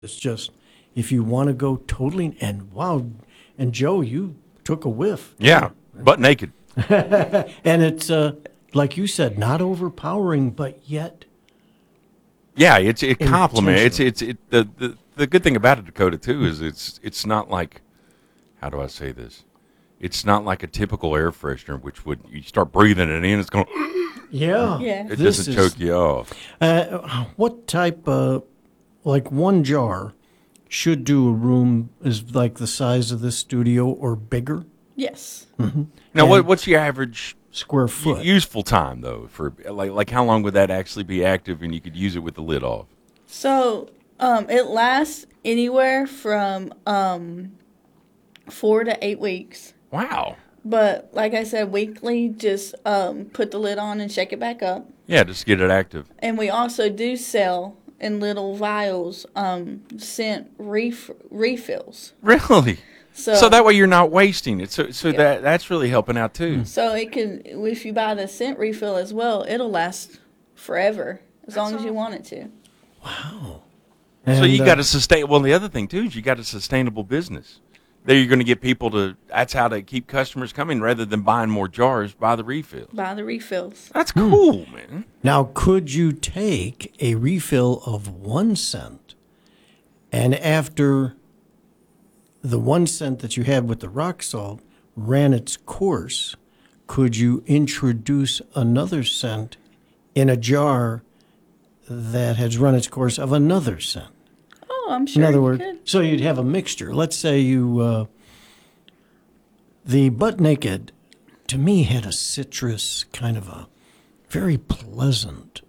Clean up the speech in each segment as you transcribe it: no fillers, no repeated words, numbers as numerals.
It's just if you want to go totally and wow, and Joe, you took a whiff. Yeah, butt naked. And it's like you said, not overpowering, but yet Yeah, it complements. intentional. The good thing about it, Dakota, too, is it's not like, how do I say this? It's not like a typical air freshener, which would you start breathing it in, it's going, Yeah, Yeah. it this doesn't is choke you off. what type. Like one jar should do a room is like the size of this studio or bigger, Yes. Now, And- what's your average square foot. useful time though? For like how long would that actually be active, and you could use it with the lid off? So it lasts anywhere from 4 to 8 weeks. Wow. But like I said, weekly, just put the lid on and shake it back up. Yeah, just get it active. And we also do sell in little vials scent refills. Really? So that way you're not wasting it. So Yeah. that's really helping out too. So it can, if you buy the scent refill as well, it'll last forever as long as you want it to. So And, you got to sustain. Well, the other thing too is you got a sustainable business. There, you're going to get people to. That's how to keep customers coming rather than buying more jars. Buy the refills. Buy the refills. That's cool, man. Now, could you take a refill of 1 cent, and after the 1 cent that you had with the rock salt ran its course, could you introduce another cent in a jar that has run its course of another cent? Oh, I'm sure In other you words, could. so you'd have a mixture. Let's say you, the Butt Naked, to me, had a citrus kind of a very pleasant,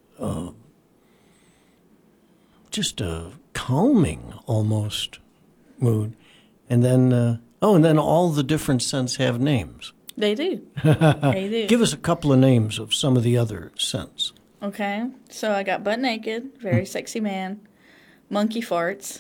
just a calming almost mood. And then, and then all the different scents have names. They do. They do. Give us a couple of names of some of the other scents. Okay. So I got Butt Naked, very sexy man. Monkey Farts.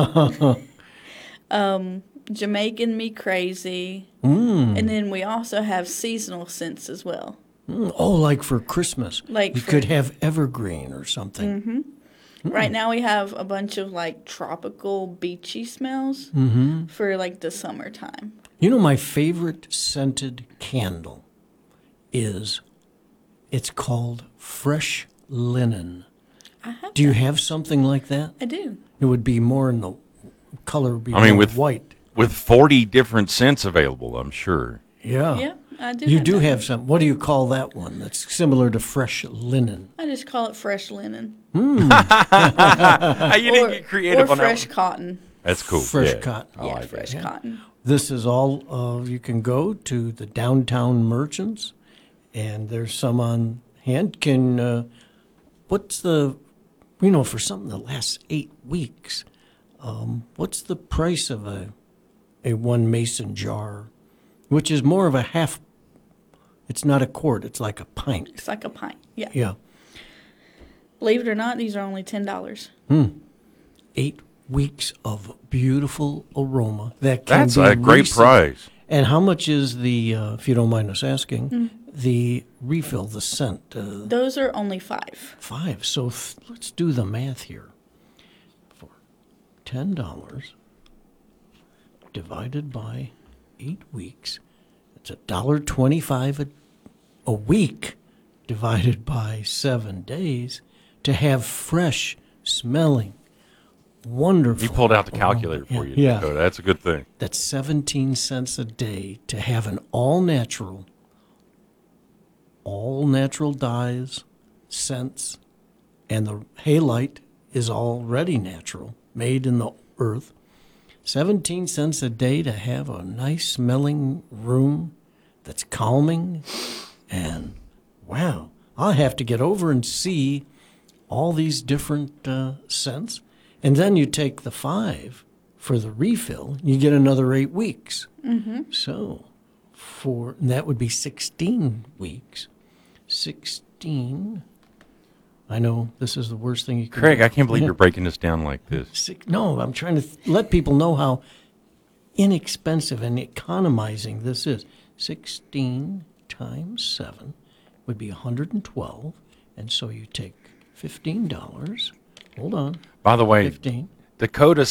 Jamaican Me Crazy. And then we also have seasonal scents as well. Oh, like for Christmas. Like you for- could have evergreen or something. Right now we have a bunch of like tropical beachy smells for like the summertime. You know, my favorite scented candle it's called Fresh Linen. I have Do you that. have something like that? I do. It would be more in the color would be I mean, more with white. with 40 different scents available, I'm sure. Yeah. Yeah, I do. You have do that. have some. What do you call that one that's similar to Fresh Linen? I just call it fresh linen. You didn't get creative or on fresh that one. cotton. That's cool. Fresh Yeah. cotton. I Yeah, like fresh it. cotton. This is all, you can go to the downtown merchants, and there's some on hand. What's the, for something that lasts 8 weeks, what's the price of a one mason jar, which is more of a half, it's not a quart, it's like a pint. It's like a pint. Yeah. Yeah. Believe it or not, these are only $10. 8 weeks of beautiful aroma that can That's be a great recent. price. And how much is the, if you don't mind us asking, the refill, the scent? Those are only $5. 5. So let's do the math here. For $10 divided by 8 weeks, it's $1.25 a week divided by 7 days to have fresh smelling, wonderful. He pulled out the calculator for you, Yeah. Dakota. That's a good thing. That's 17 cents a day to have an all natural dyes, scents, and the halite is already natural, made in the earth. 17 cents a day to have a nice smelling room that's calming. And wow, I'll have to get over and see all these different scents. And then you take the 5 for the refill, you get another 8 weeks. So and that would be 16 weeks. 16. I know this is the worst thing you could Craig, do. I can't believe you're breaking this down like this. No, I'm trying to let people know how inexpensive and economizing this is. 16 times 7 would be 112. And so you take $15. Hold on. By the way, 15. Dakota